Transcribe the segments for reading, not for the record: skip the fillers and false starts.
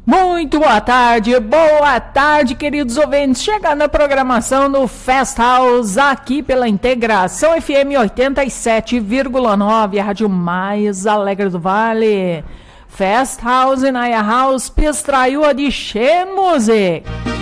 Muito boa tarde, queridos ouvintes. Chegando na programação do Fest House aqui pela Integração FM 87,9, a rádio mais alegre do Vale. Fest House na House Pistraiua de Che Music.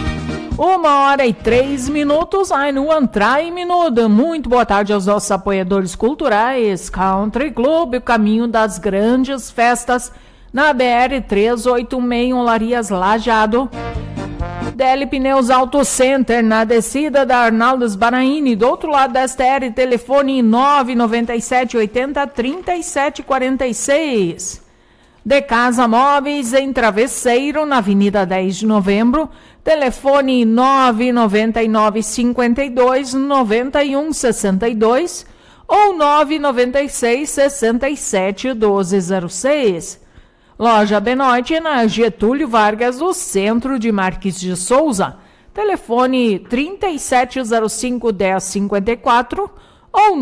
1h03, aí no entrar em minuto. Muito boa tarde aos nossos apoiadores culturais. Country Club, o caminho das grandes festas na BR-386, Olarias Lajeado. DL Pneus Auto Center, na descida da Arnaldo Baraini, do outro lado da STR, telefone 997 80 37 46. De Casa Móveis, em Travesseiro, na Avenida 10 de Novembro, telefone 999 52 91 62 ou 996 67 1206. Loja Benoit, na Getúlio Vargas, no centro de Marques de Souza. Telefone 3705-1054 ou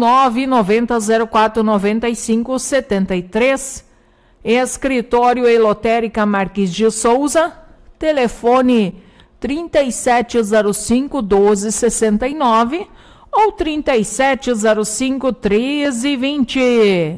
990049573. Escritório Elotérica Marques de Souza. Telefone 3705-1269 ou 3705-1320.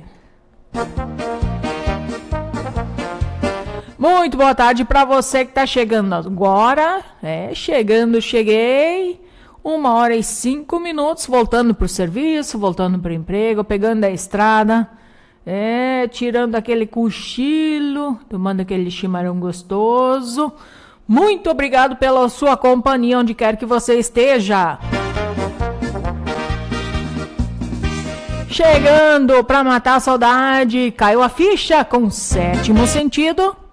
Muito boa tarde para você que está chegando agora. Cheguei. 1h05, voltando para o serviço, voltando para o emprego, pegando a estrada, tirando aquele cochilo, tomando aquele chimarrão gostoso. Muito obrigado pela sua companhia, onde quer que você esteja. Chegando para matar a saudade, caiu a ficha com Sétimo Sentido.